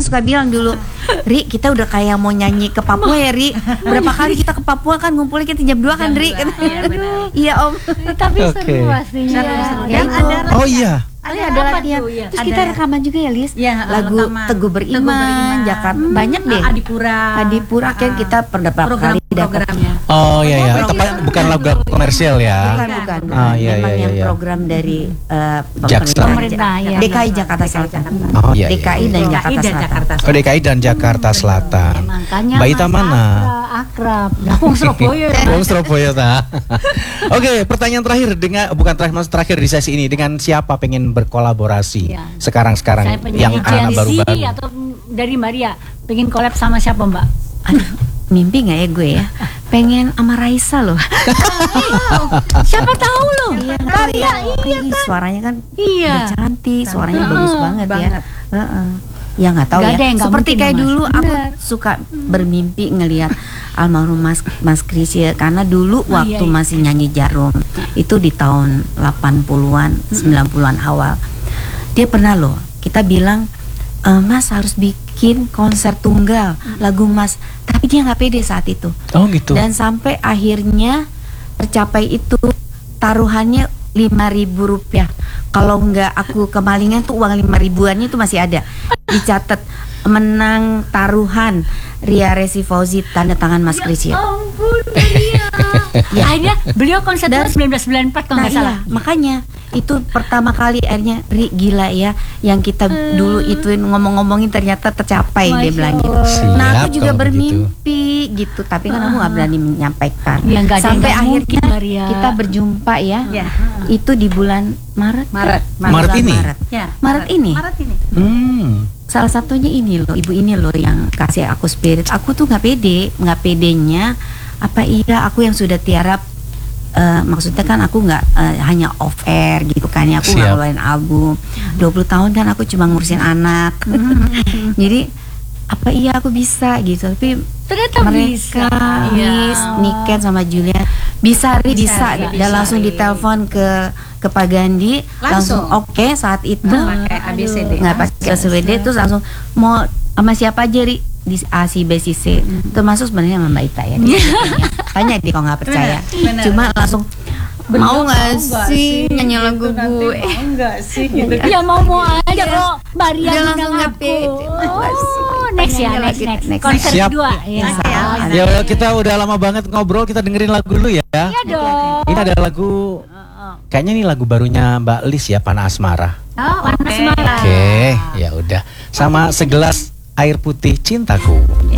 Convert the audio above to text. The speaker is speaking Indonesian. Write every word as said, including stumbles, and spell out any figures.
suka bilang dulu, Ri kita udah kayak mau nyanyi ke Papua ya Ri. Berapa kali kita ke Papua kan ngumpulnya kita jam dua kan Ri. Iya Om. Tapi Oke. seru pastinya. Dan ada Oh iya. ada, ada latihan. tuh, ya. Terus Ada. kita rekaman juga ya Lis. Ya, lagu rekaman. Teguh Beriman, Jakarta banyak deh. Adipura. Adipura kan kita per beberapa kali dapat. program-programnya. Oh iya ya. Tapi bukan lagu komersial ya. Bukan, bukan. Ah, iya, Memang iya, yang iya. program dari uh, Jaksa. Pemerintah, ya. D K I Jakarta Selatan. Oh iya. D K I iya, dan iya. Jakarta dan Selatan. Jakarta Oh D K I dan Jakarta Selatan. Makanya Mbak Ita Mas mana? Akrab, akrab. Nah, Wong Surabaya ya. Wong Surabaya ta. Oke, pertanyaan terakhir dengan bukan terakhir mas terakhir di sesi ini, dengan siapa pengen berkolaborasi Iya. sekarang-sekarang Saya penyanyi yang anak Gen Z baru-baru? atau dari Maria pengen collab sama siapa Mbak? Aduh, mimpi nggak ya gue ya? Pengen sama Raisa loh. Siapa tahu loh. Iya, Maria, iya Ih, suaranya kan Iya. udah cantik, suaranya Heeh, bagus banget, banget. ya. Heeh. Ya nggak tahu Nggak ya. ada yang nggak Seperti mungkin kayak ya, Mas. dulu aku Bener. suka bermimpi ngelihat almarhum Mas Mas Krisya karena dulu Oh, waktu iya, iya. masih nyanyi Jarum itu di tahun delapan puluhan, sembilan puluhan awal. Dia pernah loh, kita bilang e, Mas harus bikin konser tunggal lagu Mas, tapi dia nggak pede saat itu. Oh gitu. Dan sampai akhirnya tercapai itu, taruhannya lima ribu rupiah. Kalau nggak aku kemalingan tuh uang lima ribuannya itu masih ada. Dicatat menang taruhan Ria Resi Fauzi tanda tangan Mas Krisya. Ampun Maria. Akhirnya beliau konser tahun seribu sembilan ratus sembilan puluh empat kalau Nah nggak iya, salah. makanya itu pertama kali akhirnya Ri gila ya yang kita dulu ituin ngomong-ngomongin ternyata tercapai dia Masya bilang gitu. Allah. Nah aku Siap juga kalau bermimpi gitu, tapi kan aku nggak berani menyampaikan. Ya, nggak ada yang Sampai nggak akhirnya mungkin, Maria. kita berjumpa ya. Ya. Itu di bulan Maret. Maret. Bulan Maret ini? Maret. Ya, Maret ini? Maret ini. Hmm. Salah satunya ini loh, ibu ini loh yang kasih aku spirit. Aku tuh nggak pede, nggak pedenya. Apa iya aku yang sudah tiarap? eh, maksudnya kan aku nggak eh, hanya off air gitu kan ya. Aku nggak Siap. ngeluarin album. dua puluh tahun kan aku cuma ngurusin anak. Jadi apa iya aku bisa gitu. Tapi Ternyata mereka, bisa. Lis, Niken sama Julia bisa, Ri, bisa, Bisa, dan bisa, langsung Ri. ditelepon ke ke Pak Gandhi, langsung, Langsung. oke saat itu. Pakai A B C D. Nggak pakai A B C D, terus langsung mau sama siapa aja Ri di A C B C C, termasuk sebenarnya sama Mbak Ita ya. Di syutingnya. Tanya dia kalau nggak percaya. Benar, benar. Cuma langsung mau nggak Mau nggak sih nyanyi Gitu lagu nanti, gue? mau nggak sih gitu kan. Ya mau mau aja kok Maria Dia undang langsung aku. nge-pede. Oh, next ya, Pengen next lagi, next. next. Konser Siap. kedua ya. Oke, ya. Ya udah, kita udah lama banget ngobrol, kita dengerin lagu dulu ya. Iya dong. Ini ada lagu, kayaknya ini lagu barunya Mbak Lis ya, Panah Asmara. Oh, warna Oke. semara. Oke, ya udah. Sama segelas air putih cintaku.